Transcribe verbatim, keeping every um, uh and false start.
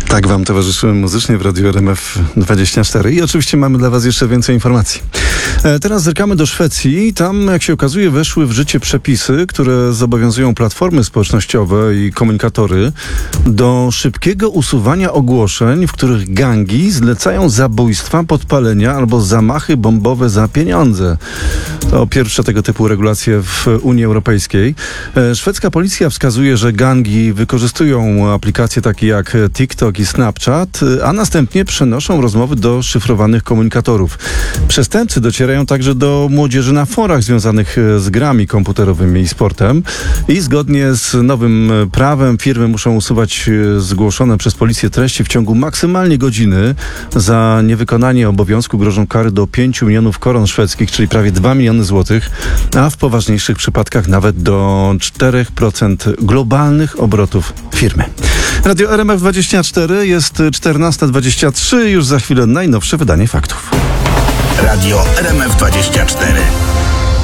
Tak wam towarzyszymy muzycznie w Radiu R M F dwadzieścia cztery i oczywiście mamy dla was jeszcze więcej informacji. E, teraz zerkamy do Szwecji. Tam, jak się okazuje, weszły w życie przepisy, które zobowiązują platformy społecznościowe i komunikatory do szybkiego usuwania ogłoszeń, w których gangi zlecają zabójstwa, podpalenia albo zamachy bombowe za pieniądze. To pierwsze tego typu regulacje w Unii Europejskiej. E, szwedzka policja wskazuje, że gangi wykorzystują aplikacje takie jak TikTok i Snapchat, a następnie przenoszą rozmowy do szyfrowanych komunikatorów. Przestępcy docierają także do młodzieży na forach związanych z grami komputerowymi i sportem i zgodnie z nowym prawem firmy muszą usuwać zgłoszone przez policję treści w ciągu maksymalnie godziny. Za niewykonanie obowiązku grożą kary do pięciu milionów koron szwedzkich, czyli prawie dwa miliony złotych, a w poważniejszych przypadkach nawet do czterech procent globalnych obrotów firmy. Radio R M F dwadzieścia cztery, jest czternasta dwadzieścia trzy, już za chwilę najnowsze wydanie faktów. Radio R M F dwadzieścia cztery.